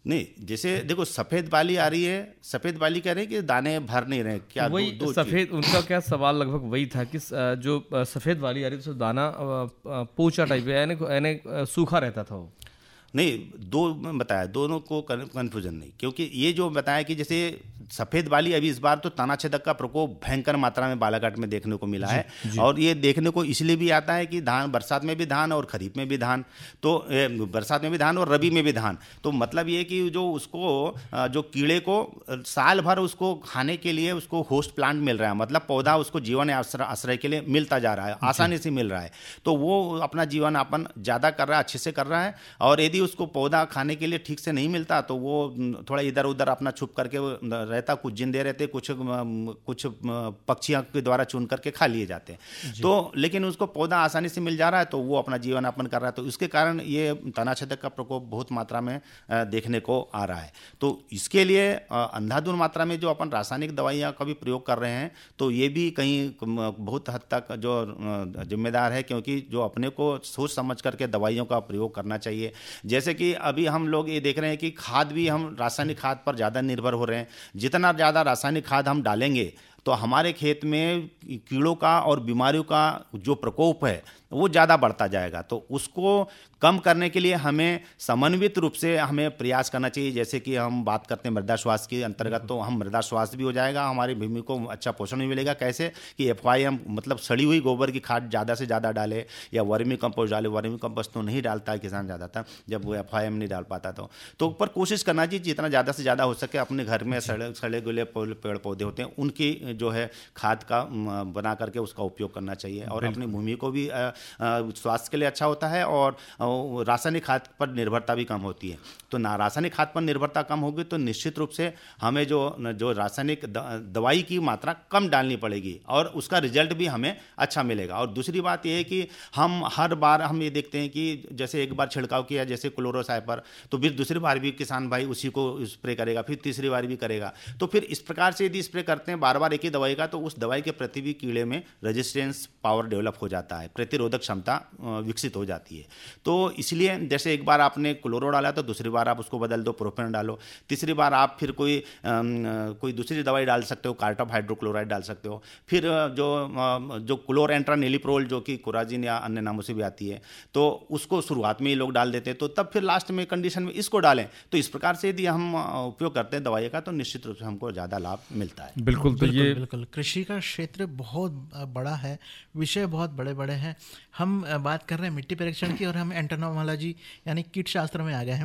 नहीं, जैसे देखो सफ़ेद वाली आ रही है, सफ़ेद वाली कह रहे हैं कि दाने भर नहीं रहे क्या, वही दो सफ़ेद, उनका क्या सवाल लगभग वही था कि जो सफ़ेद वाली आ रही थी तो दाना पोचा टाइप है, यानी सूखा रहता था वो। नहीं, दो मैं बताया, दोनों को कन्फ्यूजन नहीं, क्योंकि ये जो बताया कि जैसे सफ़ेद वाली अभी इस बार तो तनाछेदक का प्रकोप भयंकर मात्रा में बालाघाट में देखने को मिला है। और ये देखने को इसलिए भी आता है कि धान बरसात में भी धान और खरीफ में भी धान, तो बरसात में भी धान और रबी में भी धान, तो मतलब ये कि जो उसको जो कीड़े को साल भर उसको खाने के लिए उसको होस्ट प्लांट मिल रहा है, मतलब पौधा उसको जीवन आश्रय के लिए मिलता जा रहा है, आसानी से मिल रहा है, तो वो अपना जीवन यापन ज़्यादा कर रहा है, अच्छे से कर रहा है। और यदि उसको पौधा खाने के लिए ठीक से नहीं मिलता तो वो थोड़ा इधर उधर अपना छुप करके रहता, कुछ जिंदे रहते, कुछ पक्षियों के द्वारा चुन करके खा लिए जाते हैं, तो लेकिन उसको पौधा आसानी से मिल जा रहा है तो वो अपना जीवन यापन कर रहा है, तो इसके कारण ये तनाछेदक का प्रकोप बहुत मात्रा में देखने को आ रहा है। तो इसके लिए अंधाधुंध मात्रा में जो अपन रासायनिक दवाइयाँ का भी प्रयोग कर रहे हैं तो ये भी कहीं बहुत हद तक जो जिम्मेदार है, क्योंकि जो अपने को सोच समझ करके दवाइयों का प्रयोग करना चाहिए। जैसे कि अभी हम लोग ये देख रहे हैं कि खाद भी हम रासायनिक खाद पर ज़्यादा निर्भर हो रहे हैं, जितना ज़्यादा रासायनिक खाद हम डालेंगे तो हमारे खेत में कीड़ों का और बीमारियों का जो प्रकोप है वो ज़्यादा बढ़ता जाएगा, तो उसको कम करने के लिए हमें समन्वित रूप से हमें प्रयास करना चाहिए। जैसे कि हम बात करते हैं मृदा स्वास्थ्य के अंतर्गत, तो हम मृदा स्वास्थ्य भी हो जाएगा, हमारी भूमि को अच्छा पोषण भी मिलेगा। कैसे कि FYM मतलब सड़ी हुई गोबर की खाद ज़्यादा से ज़्यादा डाले या वर्मी कंपोस्ट डाले। वर्मी कंपोस्ट तो नहीं डालता है किसान ज़्यादातर, जब वो FYM नहीं डाल पाता तो ऊपर कोशिश करना चाहिए जितना ज़्यादा से ज़्यादा हो सके अपने घर में सड़े गले पेड़ पौधे होते हैं उनकी जो है खाद का बना करके उसका उपयोग करना चाहिए, और अपनी भूमि को भी स्वास्थ्य के लिए अच्छा होता है और रासायनिक खाद पर निर्भरता भी कम होती है। तो ना रासायनिक खाद पर निर्भरता कम होगी तो निश्चित रूप से हमें जो रासायनिक दवाई की मात्रा कम डालनी पड़ेगी और उसका रिजल्ट भी हमें अच्छा मिलेगा। और दूसरी बात यह है कि हम हर बार हम ये देखते हैं कि जैसे एक बार छिड़काव किया जैसे क्लोरोसाइपर, तो फिर दूसरी बार भी किसान भाई उसी को स्प्रे करेगा, फिर तीसरी बार भी करेगा, तो फिर इस प्रकार से यदि स्प्रे करते हैं बार बार एक ही दवाई का, तो उस दवाई के प्रति भी कीड़े में रेजिस्टेंस पावर डेवलप हो जाता है, प्रतिरोधक क्षमता विकसित हो जाती है। तो इसलिए जैसे एक बार आपने क्लोरो डाला तो दूसरी बार आप उसको बदल दो, प्रोपेन डालो, तीसरी बार आप फिर कोई दूसरी दवाई डाल सकते हो, कार्टप हाइड्रोक्लोराइड डाल सकते हो, फिर जो क्लोरेंट्रानिलिप्रोल जो कि कोराजिन या अन्य नामों से भी आती है, तो उसको शुरुआत में ही लोग डाल देते हैं, तो तब फिर लास्ट में कंडीशन में इसको डालें। तो इस प्रकार से यदि हम उपयोग करते हैं दवाई का तो निश्चित रूप से हमको ज़्यादा लाभ मिलता है। बिल्कुल, तो ये बिल्कुल कृषि का क्षेत्र बहुत बड़ा है, विषय बहुत बड़े बड़े हैं। हम बात कर रहे हैं मिट्टी परीक्षण की और हम एंटोमोलॉजी यानी कीट शास्त्र में आ गए हैं,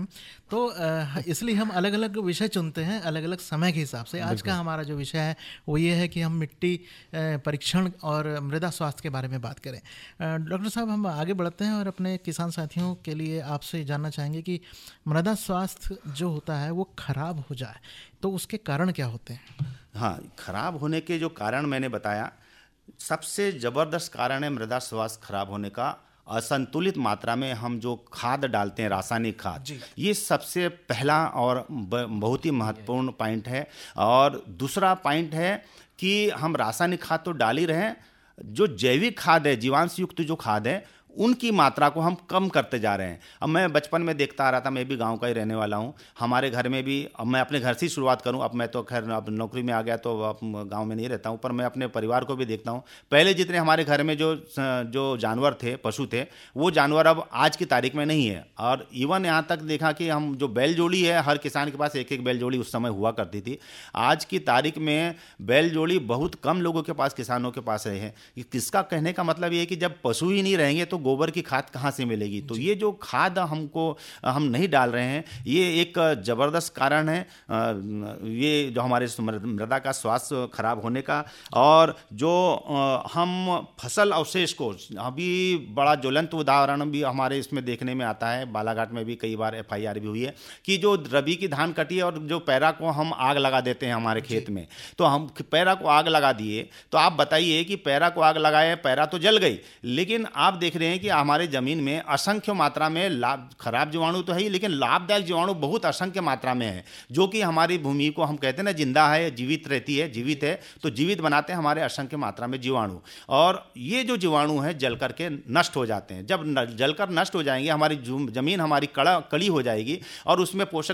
तो इसलिए हम अलग अलग विषय चुनते हैं अलग अलग समय के हिसाब से। आज का हमारा जो विषय है वो ये है कि हम मिट्टी परीक्षण और मृदा स्वास्थ्य के बारे में बात करें। डॉक्टर साहब, हम आगे बढ़ते हैं और अपने किसान साथियों के लिए आपसे जानना चाहेंगे कि मृदा स्वास्थ्य जो होता है वो खराब हो जाए तो उसके कारण क्या होते हैं? हाँ, खराब होने के जो कारण मैंने बताया, सबसे ज़बरदस्त कारण है मृदा स्वास्थ्य खराब होने का असंतुलित मात्रा में हम जो खाद डालते हैं, रासायनिक खाद, ये सबसे पहला और बहुत ही महत्वपूर्ण पॉइंट है। और दूसरा पॉइंट है कि हम रासायनिक खाद तो डाल ही रहे हैं, जो जैविक खाद है, जीवांश युक्त जो खाद है, उनकी मात्रा को हम कम करते जा रहे हैं। अब मैं बचपन में देखता आ रहा था, मैं भी गांव का ही रहने वाला हूं, हमारे घर में भी, अब मैं अपने घर से शुरुआत करूं, अब मैं तो खैर अब नौकरी में आ गया तो अब गांव में नहीं रहता हूं, पर मैं अपने परिवार को भी देखता हूं। पहले जितने हमारे घर में जो जानवर थे, पशु थे, वो जानवर अब आज की तारीख में नहीं है। और इवन यहाँ तक देखा कि हम जो बैल जोड़ी है, हर किसान के पास एक एक बैल जोड़ी उस समय हुआ करती थी। आज की तारीख में बैल जोड़ी बहुत कम लोगों के पास, किसानों के पास रहे हैं। किसका कहने का मतलब ये है कि जब पशु ही नहीं रहेंगे तो गोबर की खाद कहाँ से मिलेगी? तो ये जो खाद हम नहीं डाल रहे हैं, ये एक जबरदस्त कारण है, ये जो हमारे मृदा का स्वास्थ्य खराब होने का। और जो हम फसल अवशेष को, अभी बड़ा ज्वलंत उदाहरण भी हमारे इसमें देखने में आता है, बालाघाट में भी कई बार FIR भी हुई है कि जो रबी की धान कटी है और जो पैरा को हम आग लगा देते हैं हमारे खेत में, तो हम पैरा को आग लगा दिए, तो आप बताइए कि पैरा को आग लगाए, पैरा तो जल गई, लेकिन आप देख रहे हैं कि हमारे जमीन में असंख्य मात्रा में खराब जीवाणु तो है ही, लेकिन लाभदायक जीवाणु बहुत असंख्य मात्रा में है, जो कि हमारी भूमि को, हम कहते हैं ना, जिंदा है, जीवित रहती है, जीवित है, तो जीवित बनाते हैं हमारे असंख्य मात्रा में जीवाणु। और ये जो जीवाणु है जल करके नष्ट हो जाते हैं। जब जलकर नष्ट हो जाएंगे, हमारी जमीन हमारी कड़ी हो जाएगी और उसमें पोषक